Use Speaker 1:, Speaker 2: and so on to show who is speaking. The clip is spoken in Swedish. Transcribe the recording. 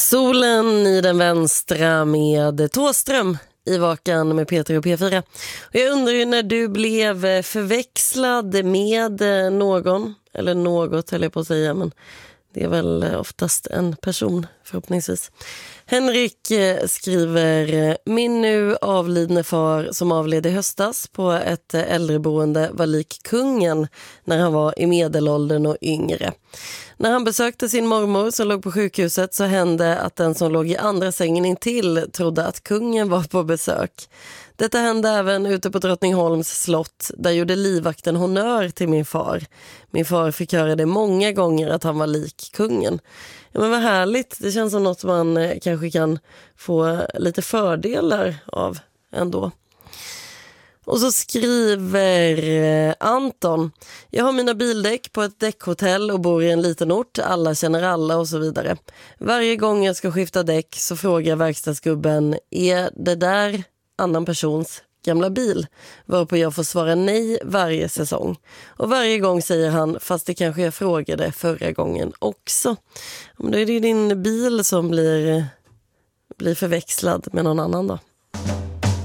Speaker 1: Solen i den vänstra med Thåström i Vakan med Peter och P4. Och jag undrar ju när du blev förväxlad med någon, eller något höll jag på att säga, men det är väl oftast en person förhoppningsvis. Henrik skriver: min nu avlidne far som avled i höstas på ett äldreboende var lik kungen när han var i medelåldern och yngre. När han besökte sin mormor som låg på sjukhuset så hände att den som låg i andra sängen intill trodde att kungen var på besök. Detta hände även ute på Drottningholms slott. Där gjorde livvakten honör till min far. Min far fick höra det många gånger att han var lik kungen. Ja, men vad härligt. Det känns som något man kanske kan få lite fördelar av ändå. Och så skriver Anton: jag har mina bildäck på ett däckhotell och bor i en liten ort. Alla känner alla och så vidare. Varje gång jag ska skifta däck så frågar verkstadsgubben: är det där annan persons gamla bil? Varpå jag får svara nej varje säsong. Och varje gång säger han: fast det kanske jag frågade förra gången också. Men då är det din bil som blir förväxlad med någon annan då.